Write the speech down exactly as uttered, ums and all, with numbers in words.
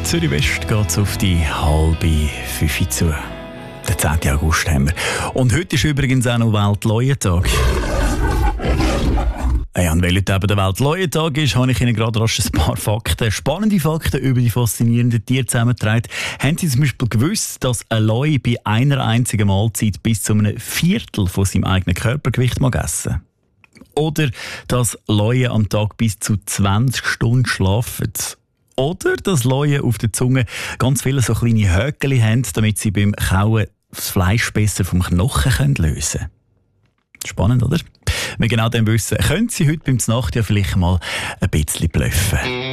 Zürich West geht es auf die halbe fünf zu. Den zehnten August haben wir. Und heute ist übrigens auch noch Weltleuentag. Ja, und weil heute eben der Weltleuentag ist, habe ich Ihnen gerade rasch ein paar Fakten, spannende Fakten über die faszinierenden Tiere zusammengetragen. Haben Sie zum Beispiel gewusst, dass ein Leu bei einer einzigen Mahlzeit bis zu einem Viertel von seinem eigenen Körpergewicht mag essen? Oder dass Leuen am Tag bis zu zwanzig Stunden schlafen? Oder dass Leuen auf der Zunge ganz viele so kleine Höckeli haben, damit sie beim Kauen das Fleisch besser vom Knochen lösen können? Spannend, oder? Wenn genau das wissen, können Sie heute beim Znacht ja vielleicht mal ein bisschen bluffen.